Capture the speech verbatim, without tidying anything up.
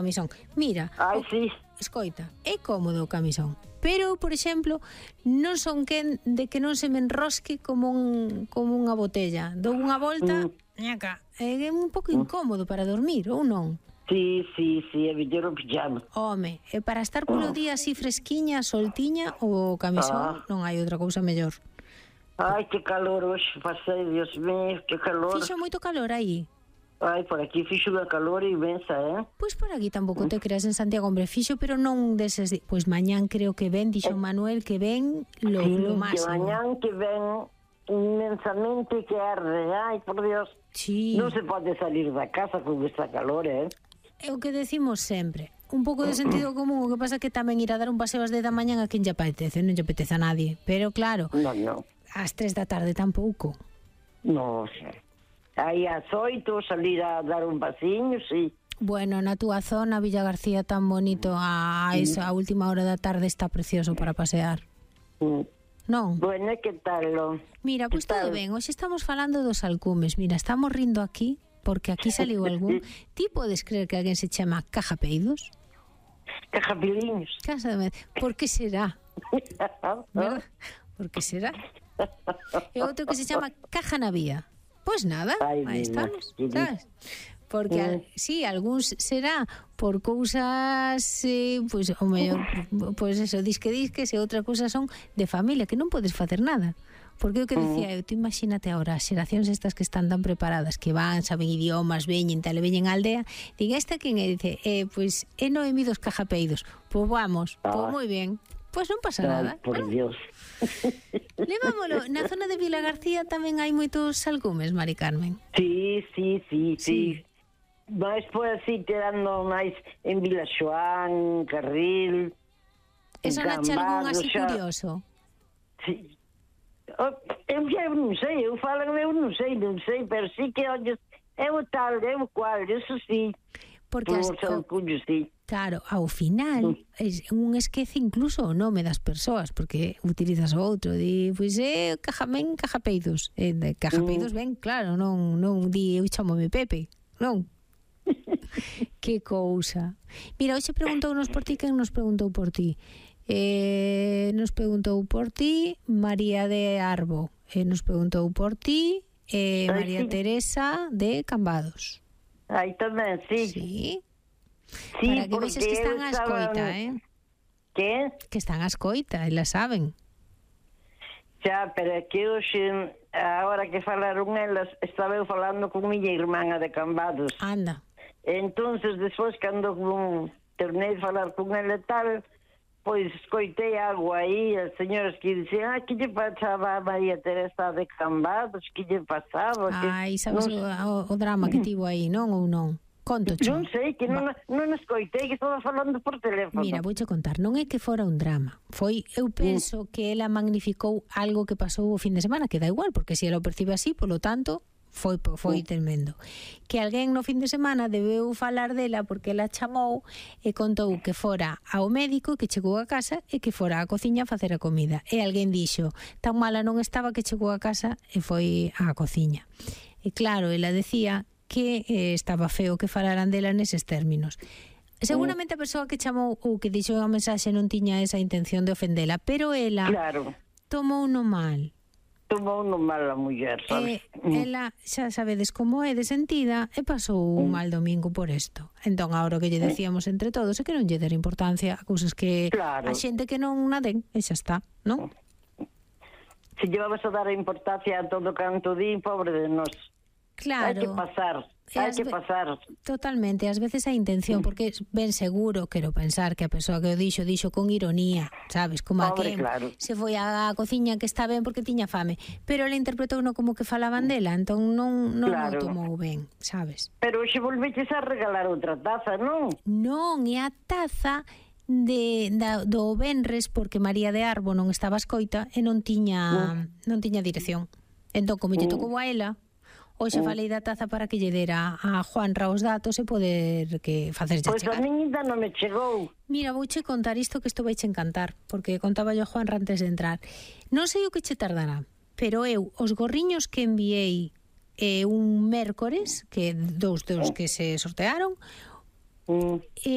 camisón. Mira, Ai, sí. escoita, é cómodo o camisón, pero, por exemplo, non son quen de que non se me enrosque como un como unha botella. Dou unha volta, Mm. ñaca, é un pouco incómodo para dormir, ou non? Sí, sí, sí, é mellor o pijama. Home, e para estar polo día así fresquiña, soltiña, o camisón, Ah. non hai outra cousa mellor. Ai, que calor hoxe pasei, Dios mío, que calor. Fixo moito calor aí. Ai, por aquí fixo unha calor inmensa, eh? Pois por aquí tampouco te creas en Santiago, hombre, fixo, pero non deses... di- Pois mañán creo que ven, dixo Manuel, que ven lo, Sí, lo que máximo. mañán que ven inmensamente que arde. Ai, por Dios. Sí, Non se pode salir da casa con esta calor, eh? é o que decimos sempre. Un pouco de sentido común, o que pasa é que tamén ir a dar un paseo ás dez da mañán a quen lle apetece, non lle apetece a nadie. Pero claro, Non, non. ás tres da tarde tampouco. Non sei. Aí ás oito salir a dar un pasiño, sí. Bueno, na túa zona, Villa García, tan bonito, a esa última hora da tarde está precioso para pasear. Mm. Non? Bueno, que tal? Lo? Mira, pois Que todo tal? ben, hoxe estamos falando dos alcumes. Mira, estamos rindo aquí, porque aquí saliu algún. Ti podes creer que alguén se chama Caja Peidos? Cajapiliños. Casa de... Por que será? ¿Verdad? Por que será? E outro que se chama Caja Navía. Pois nada, Ai, aí mira, estamos, que sabes? Porque, Mm. al, sí, algúns será por cousas, eh, pois, o mellor, pois eso, disque disques, e outra cousa son de familia, que non podes facer nada. Porque o que dicía eu, tú imagínate agora, as xeracións estas que están tan preparadas, que van, saben idiomas, veñen, tal, e veñen á aldea, diga, esta quen é? Dice, eh, pois, é Noemí dos Cajapeidos. Pois vamos, pois Ah. moi ben. Pois non pasa Ai, nada. por Dios. Levámolo, na zona de Vila García tamén hai moitos alcumes, Mari Carmen. Sí, sí, sí, Sí. sí. Mas por así quedando máis en Vila Xoán, Carril, E sonache algún así xa- curioso? Sí. Oh, eu xa non sei, eu falo, eu non sei, non sei, pero sí que, olles, é o tal, é o cual, eso sí. Porque Por as, os alcunhos, sí. claro, ao final es, un esquece incluso o nome das persoas, porque utilizas o outro, di, pois é Cajamén, Cajapeidos. E de Cajapeidos ben, claro, non non di eu chamome Pepe, non. Que cousa. Mira, hoxe preguntounos por ti, quen nos preguntou por ti? Eh, nos preguntou por ti María de Arbo, eh, nos preguntou por ti eh, Ai, María sí. Teresa de Cambados. Aí tamén, sí. Sí. Sí, Para que porque vexas que están eu á estaba- escoita, eh? Que? Que están á escoita, elas saben. Xa, pero é que hoxe, a hora que falaron elas, estaba eu falando con miña irmán a de Cambados. Anda. Entonces, despois, cando um, terminei de falar con ela e tal, pois escoitei algo aí, as señoras que dicían, ah, que lle pasaba a María Teresa de Cambados, que lle pasaba? Que... Ai, sabes non, o, o drama que tivo aí, non ou non? Conto, non sei, que non, non escoitei, que estaba falando por teléfono. Mira, vouche contar, non é que fora un drama. Foi, eu penso que ela magnificou algo que pasou o fin de semana, que dá igual, porque se ela o percibe así, polo tanto, foi foi tremendo. Que alguén no fin de semana debeu falar dela porque ela chamou e contou que fora ao médico, que chegou a casa e que fora á cociña a facer a comida. E alguén dixo, tan mala non estaba que chegou a casa e foi á cociña. E claro, ela decía que eh, estaba feo que falaran dela neses términos. Seguramente a persoa que chamou ou que dixo a mensaxe non tiña esa intención de ofendela, pero ela Claro, tomou no mal. tomou no mal a muller, sabes? E ela, xa sabedes como é de sentida, e pasou un mal domingo por isto. Entón, agora o que lle decíamos entre todos é que non lle der importancia a cousas que Claro. a xente que non naden, e xa está, non? Se llevabas a dar a importancia a todo canto di, pobre de nós. Claro. Hai que pasar, E hai as que ve- pasar. Totalmente, ás veces a intención, porque ben seguro, quero pensar que a persoa que o dixo, dixo con ironía, sabes, como a Hombre, quen claro. se foi á cociña que está ben porque tiña fame, pero ela interpretou no como que falaban dela, entón non, non o Claro. tomou ben, sabes? Pero hoxe volveches a regalar outra taza, non? Non, é a taza de, da, do Benres, porque María de Arbo non estaba a escoita e non tiña non tiña dirección. Entón, como lle tocou a ela, hoxe falei da taza para que lle dera a Juanra os datos e poder que facerlle Pois a chegar. min ainda non me chegou. Mira, vouche contar isto que isto vaiche encantar, porque contaba yo a Juanra antes de entrar. Non sei o que che tardará, pero eu, os gorriños que enviei eh, un mércores, que dous dos que se sortearon, Mm. eh,